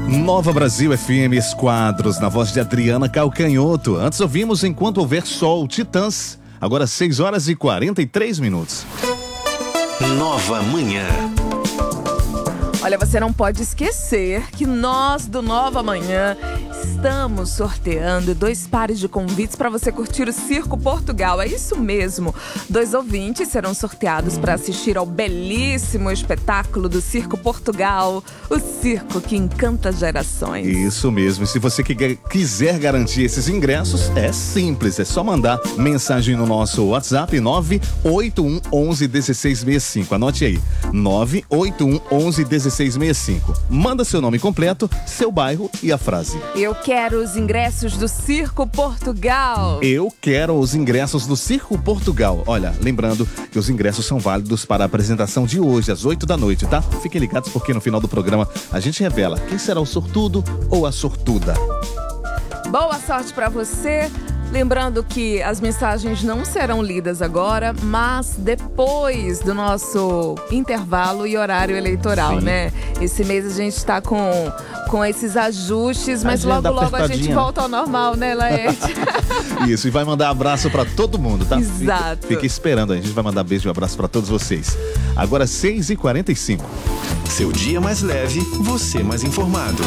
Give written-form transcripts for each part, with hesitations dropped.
Nova Brasil FM Esquadros, na voz de Adriana Calcanhoto. Antes ouvimos Enquanto Houver Sol, Titãs. Agora 6h43. Nova Manhã. Olha, você não pode esquecer que nós do Nova Manhã estamos sorteando 2 pares de convites para você curtir o Circo Portugal. É isso mesmo. 2 ouvintes serão sorteados para assistir ao belíssimo espetáculo do Circo Portugal, o circo que encanta gerações. Isso mesmo. E se você quiser garantir esses ingressos, é simples. É só mandar mensagem no nosso WhatsApp 981 11 1665. Anote aí. 981 11 1665. Manda seu nome completo, seu bairro e a frase. Eu quero os ingressos do Circo Portugal. Eu quero os ingressos do Circo Portugal. Olha, lembrando que os ingressos são válidos para a apresentação de hoje, às 8h, tá? Fiquem ligados porque no final do programa a gente revela quem será o sortudo ou a sortuda. Boa sorte para você. Lembrando que as mensagens não serão lidas agora, mas depois do nosso intervalo e horário eleitoral, né? Esse mês a gente está com esses ajustes, mas logo a gente volta ao normal, né, Laerte? Isso, e vai mandar abraço para todo mundo, tá? Exato. Fica esperando, a gente vai mandar beijo e abraço para todos vocês. Agora 6h45. Seu dia mais leve, você mais informado.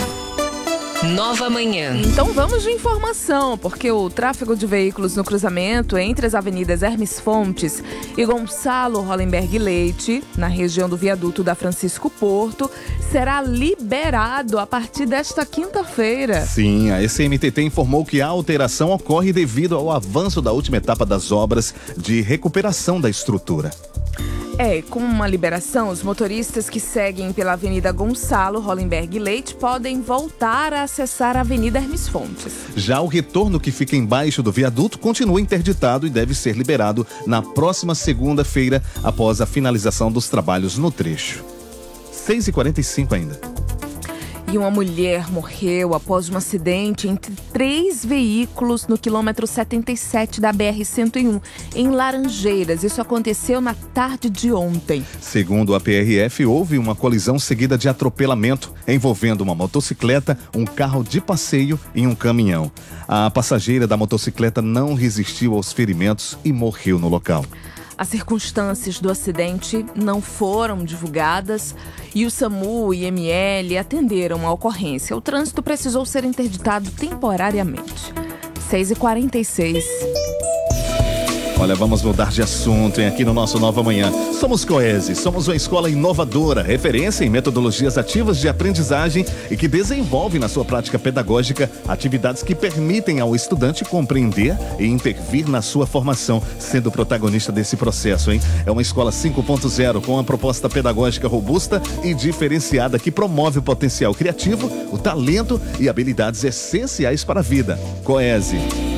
Nova Manhã. Então vamos de informação, porque o tráfego de veículos no cruzamento entre as avenidas Hermes Fontes e Gonçalo Hollenberg Leite, na região do viaduto da Francisco Porto, será liberado a partir desta quinta-feira. Sim, a SMTT informou que a alteração ocorre devido ao avanço da última etapa das obras de recuperação da estrutura. Com uma liberação, os motoristas que seguem pela Avenida Gonçalo Hollenberg Leite podem voltar a acessar a Avenida Hermes Fontes. Já o retorno que fica embaixo do viaduto continua interditado e deve ser liberado na próxima segunda-feira, após a finalização dos trabalhos no trecho. 6h45 ainda. E uma mulher morreu após um acidente entre 3 veículos no quilômetro 77 da BR-101, em Laranjeiras. Isso aconteceu na tarde de ontem. Segundo a PRF, houve uma colisão seguida de atropelamento envolvendo uma motocicleta, um carro de passeio e um caminhão. A passageira da motocicleta não resistiu aos ferimentos e morreu no local. As circunstâncias do acidente não foram divulgadas e o SAMU e IML atenderam a ocorrência. O trânsito precisou ser interditado temporariamente. 6h46. Olha, vamos mudar de assunto, hein, aqui no nosso Nova Manhã. Somos Coese, somos uma escola inovadora, referência em metodologias ativas de aprendizagem e que desenvolve na sua prática pedagógica atividades que permitem ao estudante compreender e intervir na sua formação, sendo protagonista desse processo, hein? É uma escola 5.0 com uma proposta pedagógica robusta e diferenciada que promove o potencial criativo, o talento e habilidades essenciais para a vida. Coese.